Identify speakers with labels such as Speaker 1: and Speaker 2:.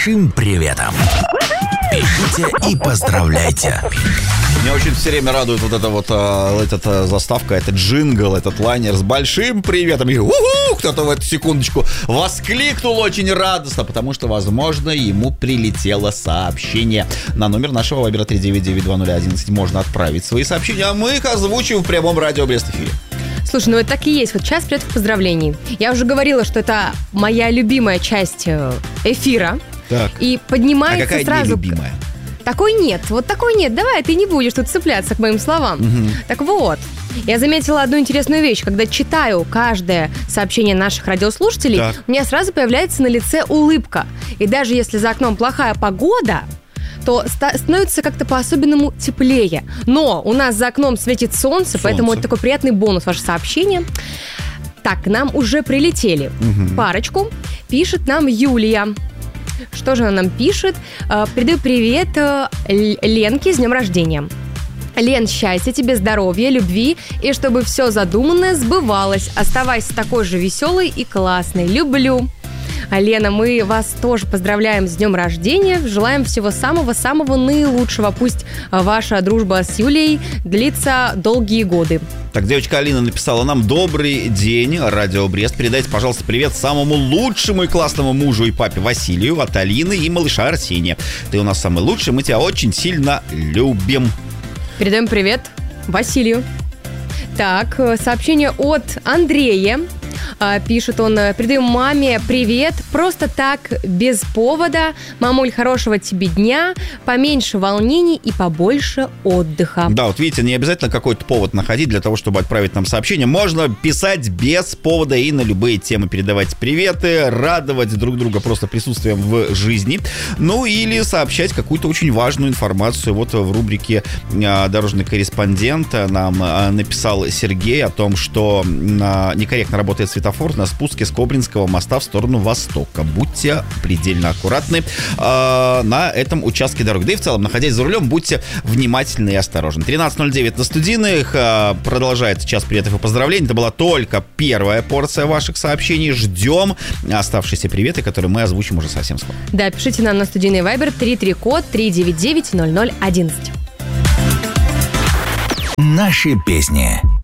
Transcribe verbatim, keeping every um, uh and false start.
Speaker 1: большим приветом. Пишите и поздравляйте.
Speaker 2: Меня очень все время радует вот эта вот а, эта заставка, этот джингл, этот лайнер с большим приветом. И у-ху, кто-то в эту секундочку воскликнул очень радостно, потому что, возможно, ему прилетело сообщение. На номер нашего вайбера три девять девять два ноль один один можно отправить свои сообщения, а мы их озвучим в прямом радио Брест-эфире.
Speaker 3: Слушай, ну это так и есть. Вот час приветов поздравлений. Я уже говорила, что это моя любимая часть эфира.
Speaker 2: Так.
Speaker 3: И поднимается
Speaker 2: а какая
Speaker 3: сразу...
Speaker 2: любимая?
Speaker 3: Такой нет, вот такой нет. Давай, ты не будешь тут цепляться к моим словам.
Speaker 2: Угу.
Speaker 3: Так вот, я заметила одну интересную вещь. Когда читаю каждое сообщение наших радиослушателей,
Speaker 2: так.
Speaker 3: у меня сразу появляется на лице улыбка. И даже если за окном плохая погода, то ста- становится как-то по-особенному теплее. Но у нас за окном светит солнце, солнце. Поэтому это такой приятный бонус, ваше сообщение. Так, к нам уже прилетели. Угу. Парочку. Пишет нам Юлия. Что же она нам пишет? Передаю привет Ленке с днем рождения. Лен, счастья тебе, здоровья, любви, и чтобы все задуманное сбывалось. Оставайся такой же веселой и классной. Люблю. Лена, мы вас тоже поздравляем с днем рождения. Желаем всего самого-самого наилучшего. Пусть ваша дружба с Юлей длится долгие годы.
Speaker 2: Так, девочка Алина написала нам: добрый день, Радио Брест. Передайте, пожалуйста, привет самому лучшему и классному мужу и папе Василию от Алины и малыша Арсения. Ты у нас самый лучший, мы тебя очень сильно любим.
Speaker 3: Передаем привет Василию. Так, сообщение от Андрея. Пишет он: передаем маме привет, просто так, без повода. Мамуль, хорошего тебе дня, поменьше волнений и побольше отдыха.
Speaker 2: Да, вот видите, не обязательно какой-то повод находить для того, чтобы отправить нам сообщение. Можно писать без повода и на любые темы передавать приветы, радовать друг друга просто присутствием в жизни. Ну или сообщать какую-то очень важную информацию. Вот в рубрике «Дорожный корреспондент» нам написал Сергей о том, что некорректно работает светофор на спуске с Кобринского моста в сторону востока. Будьте предельно аккуратны э, на этом участке дороги. Да и в целом, находясь за рулем, будьте внимательны и осторожны. тринадцать ноль девять на студийных. Э, продолжается час приветов и поздравлений. Это была только первая порция ваших сообщений. Ждем оставшиеся приветы, которые мы озвучим уже совсем скоро.
Speaker 3: Да, пишите нам на студийный вайбер три три код три девять девять ноль ноль одиннадцать.
Speaker 1: Наши песни.